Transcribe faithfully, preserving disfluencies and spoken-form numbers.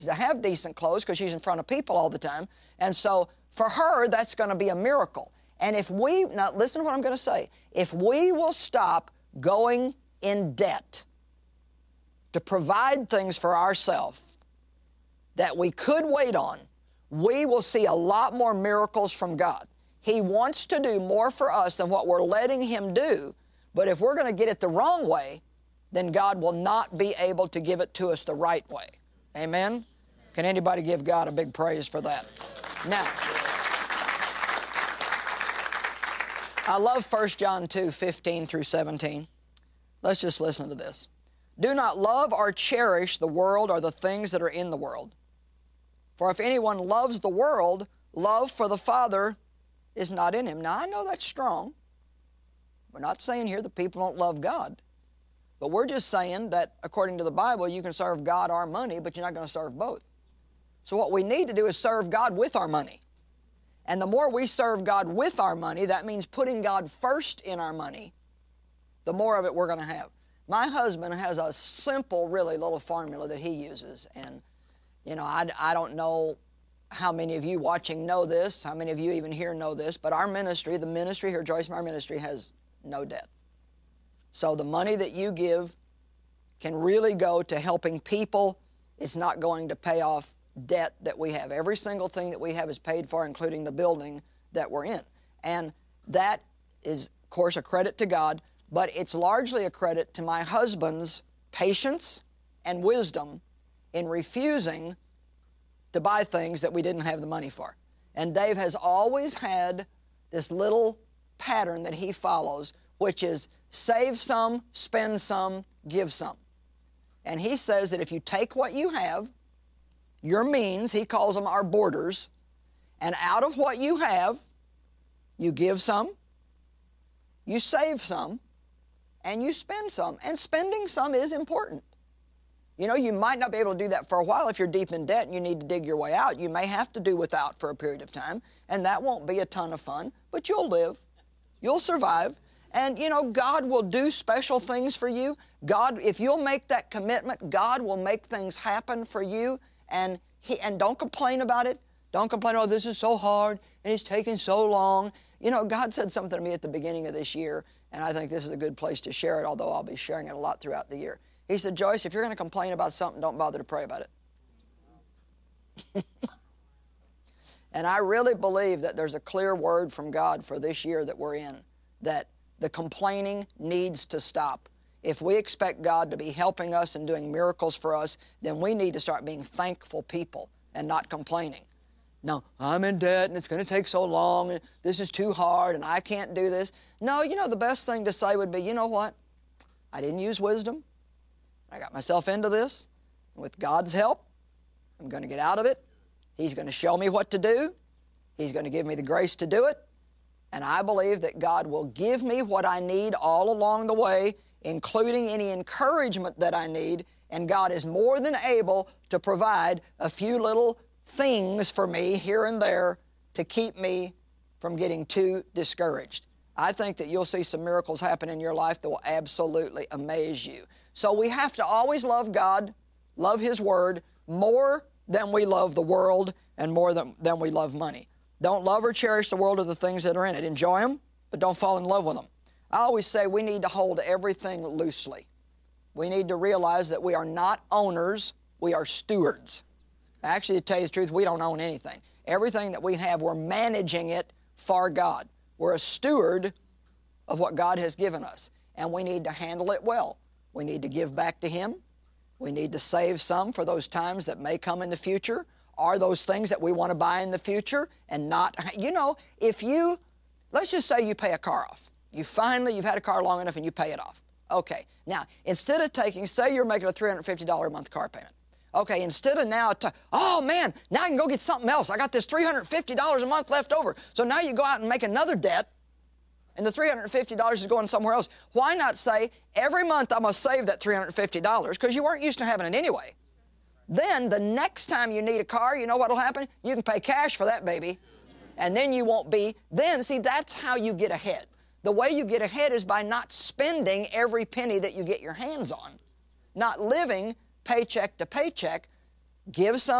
to have decent clothes because she's in front of people all the time. And so for her, that's going to be a miracle. And if we, now listen to what I'm going to say, if we will stop going in debt to provide things for ourselves that we could wait on, we will see a lot more miracles from God. He wants to do more for us than what we're letting Him do, but if we're going to get it the wrong way, then God will not be able to give it to us the right way. Amen? Can anybody give God a big praise for that? Now, I love First John two, fifteen through seventeen. Let's just listen to this. Do not love or cherish the world or the things that are in the world. For if anyone loves the world, love for the Father is not in him. Now, I know that's strong. We're not saying here that people don't love God. But we're just saying that according to the Bible, you can serve God or money, but you're not going to serve both. So what we need to do is serve God with our money. And the more we serve God with our money, that means putting God first in our money, the more of it we're going to have. My husband has a simple, really little formula that he uses. And, you know, I, I don't know how many of you watching know this, how many of you even here know this, but our ministry, the ministry here, Joyce Meyer Ministry, has no debt. So the money that you give can really go to helping people. It's not going to pay off debt that we have. Every single thing that we have is paid for, including the building that we're in. And that is, of course, a credit to God, but it's largely a credit to my husband's patience and wisdom in refusing to buy things that we didn't have the money for. And Dave has always had this little pattern that he follows, which is save some, spend some, give some. And he says that if you take what you have, your means, he calls them our borders, and out of what you have, you give some, you save some, and you spend some. And spending some is important. You know, you might not be able to do that for a while. If you're deep in debt and you need to dig your way out, you may have to do without for a period of time, and that won't be a ton of fun, but you'll live. You'll survive. And, you know, God will do special things for you. God, if you'll make that commitment, God will make things happen for you. And, he, and don't complain about it. Don't complain, oh, this is so hard, and it's taking so long. You know, God said something to me at the beginning of this year, and I think this is a good place to share it, although I'll be sharing it a lot throughout the year. He said, Joyce, if you're going to complain about something, don't bother to pray about it. And I really believe that there's a clear word from God for this year that we're in, that the complaining needs to stop. If we expect God to be helping us and doing miracles for us, then we need to start being thankful people and not complaining. No, I'm in debt and it's going to take so long and this is too hard and I can't do this. No, you know, the best thing to say would be, you know what? I didn't use wisdom. I got myself into this. And with God's help, I'm going to get out of it. He's going to show me what to do. He's going to give me the grace to do it. And I believe that God will give me what I need all along the way, including any encouragement that I need. And God is more than able to provide a few little things for me here and there to keep me from getting too discouraged. I think that you'll see some miracles happen in your life that will absolutely amaze you. So we have to always love God, love His Word, more than we love the world and more than, than we love money. Don't love or cherish the world or the things that are in it. Enjoy them, but don't fall in love with them. I always say we need to hold everything loosely. We need to realize that we are not owners, we are stewards. Actually, to tell you the truth, we don't own anything. Everything that we have, we're managing it for God. We're a steward of what God has given us, and we need to handle it well. We need to give back to Him. We need to save some for those times that may come in the future, or those things that we want to buy in the future and not, you know, if you, let's just say you pay a car off. You finally, you've had a car long enough and you pay it off. Okay, now, instead of taking, say you're making a three hundred fifty dollars a month car payment. Okay, instead of now, to, oh man, now I can go get something else. I got this three hundred fifty dollars a month left over. So now you go out and make another debt, and the three hundred fifty dollars is going somewhere else. Why not say, every month I'm going to save that three hundred fifty dollars, because you weren't used to having it anyway. Then the next time you need a car, you know what will happen? You can pay cash for that baby, and then you won't be, then, see, that's how you get ahead. The way you get ahead is by not spending every penny that you get your hands on, not living paycheck to paycheck, Give some.